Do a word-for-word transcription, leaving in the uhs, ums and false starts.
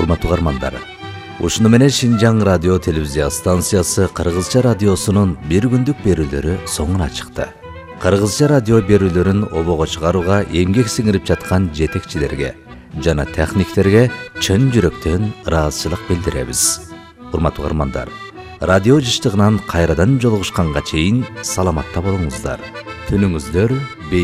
урматтуу угармандар, ушуну менен Шинжаң радио телевизия станциясы кыргызча радиосунун бир күндүк берүүлөрү соңуна чыкты. Кыргызча радио берүүлөрүн обого чыгарууга эмгек сиңирип жаткан жетекчилерге жана техниктерге чын жүрөктөн ыраазычылык билдиребиз. Урматтуу угармандар, радио жыштыгынан кайрадан жолугушканга чейин саламатта болуңуздар. Түнүңүздөр